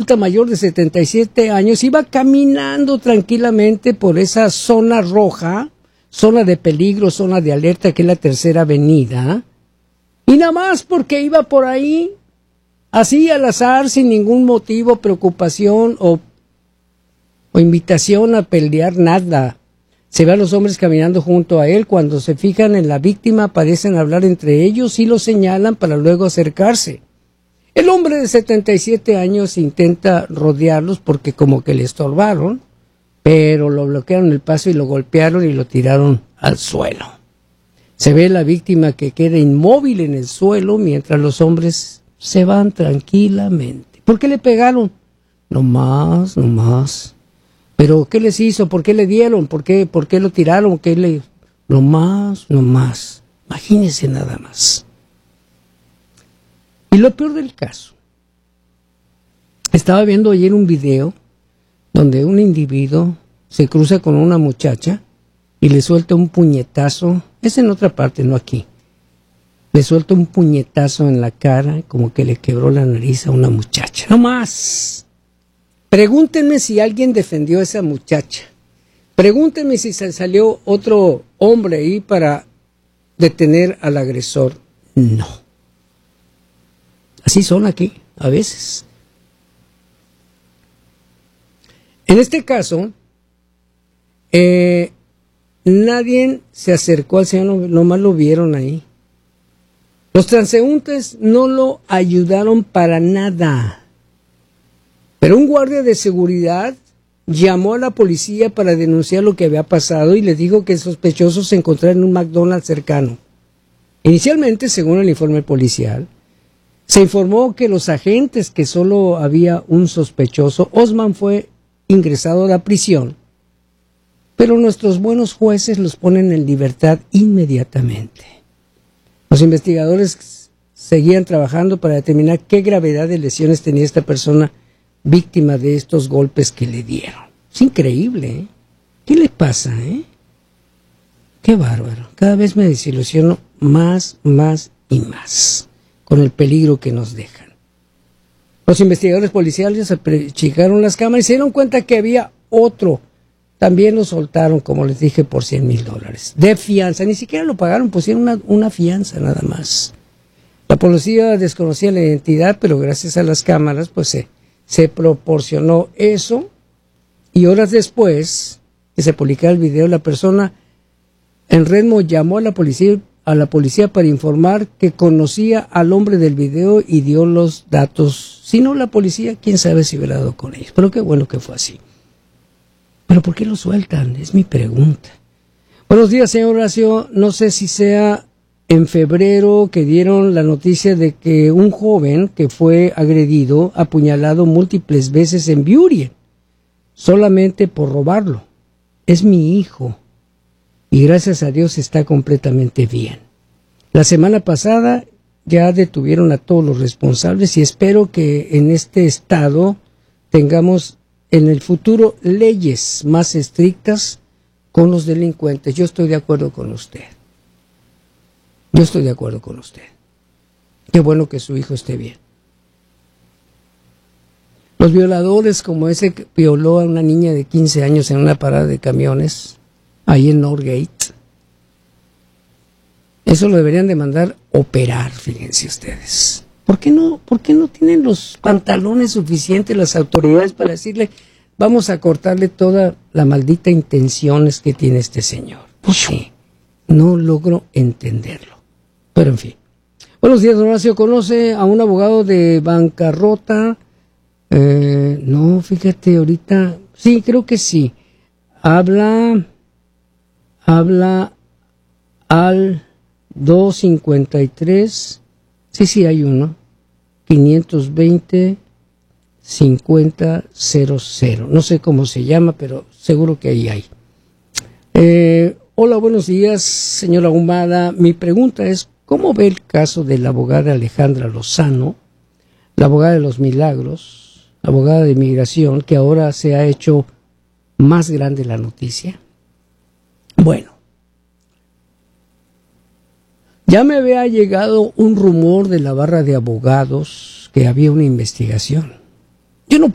adulta mayor de 77 años iba caminando tranquilamente por esa zona roja, zona de peligro, zona de alerta, que es la Tercera Avenida, y nada más porque iba por ahí, así al azar, sin ningún motivo, preocupación o invitación a pelear, nada. Se ve a los hombres caminando junto a él. Cuando se fijan en la víctima, parecen hablar entre ellos y lo señalan para luego acercarse. El hombre de 77 años intenta rodearlos porque como que le estorbaron, pero lo bloquearon el paso y lo golpearon y lo tiraron al suelo. Se ve la víctima que queda inmóvil en el suelo mientras los hombres se van tranquilamente. ¿Por qué le pegaron? No más. ¿Pero qué les hizo? ¿Por qué le dieron? ¿Por qué lo tiraron? No más. Imagínense nada más. Y lo peor del caso, estaba viendo ayer un video donde un individuo se cruza con una muchacha y le suelta un puñetazo, es en otra parte, no aquí, le suelta un puñetazo en la cara, como que le quebró la nariz a una muchacha. ¡No más! Pregúntenme si alguien defendió a esa muchacha. Pregúntenme si salió otro hombre ahí para detener al agresor. No. Así son aquí, a veces. En este caso, nadie se acercó al señor, nomás lo vieron ahí. Los transeúntes no lo ayudaron para nada. Pero un guardia de seguridad llamó a la policía para denunciar lo que había pasado y le dijo que el sospechoso se encontraba en un McDonald's cercano. Inicialmente, según el informe policial, se informó que los agentes, que solo había un sospechoso, Osman fue ingresado a la prisión, pero nuestros buenos jueces los ponen en libertad inmediatamente. Los investigadores seguían trabajando para determinar qué gravedad de lesiones tenía esta persona víctima de estos golpes que le dieron. Es increíble, ¿eh? ¿Qué le pasa, Qué bárbaro. Cada vez me desilusiono más y más con el peligro que nos dejan. Los investigadores policiales checaron las cámaras y se dieron cuenta que había otro. También lo soltaron, como les dije, por $100,000 de fianza. Ni siquiera lo pagaron, pusieron una fianza nada más. La policía desconocía la identidad, pero gracias a las cámaras, pues se proporcionó eso. Y horas después que se publicara el video, la persona en Redmond llamó a la policía para informar que conocía al hombre del video y dio los datos. Si no, la policía, quién sabe si hubiera dado con ellos. Pero qué bueno que fue así. ¿Pero por qué lo sueltan? Es mi pregunta. Buenos días, señor Horacio. No sé si sea en febrero que dieron la noticia de que un joven que fue agredido, apuñalado múltiples veces en Burien, solamente por robarlo. Es mi hijo. Y gracias a Dios está completamente bien. La semana pasada ya detuvieron a todos los responsables y espero que en este estado tengamos en el futuro leyes más estrictas con los delincuentes. Yo estoy de acuerdo con usted. Qué bueno que su hijo esté bien. Los violadores como ese que violó a una niña de 15 años en una parada de camiones ahí en Northgate, eso lo deberían de mandar operar, fíjense ustedes. ¿Por qué no tienen los pantalones suficientes las autoridades para decirle, vamos a cortarle toda la maldita intenciones que tiene este señor? Pues sí, no logro entenderlo. Pero en fin. Buenos días, Horacio. ¿Conoce a un abogado de bancarrota? No, fíjate, ahorita, sí, creo que sí. Habla al 253, sí, hay uno, 520-5000. No sé cómo se llama, pero seguro que ahí hay. Hola, buenos días, señora Ahumada. Mi pregunta es, ¿cómo ve el caso de la abogada Alejandra Lozano, la abogada de los milagros, abogada de inmigración, que ahora se ha hecho más grande la noticia? Bueno, ya me había llegado un rumor de la barra de abogados que había una investigación. Yo no